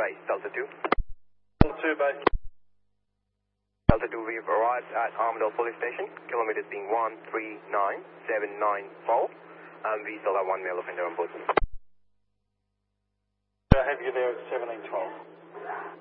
base, Delta 2. Delta 2 base. Delta 2, we've arrived at Armadale Police Station, kilometers being 139794, and we still have one male offender on board. I have you there at 1712.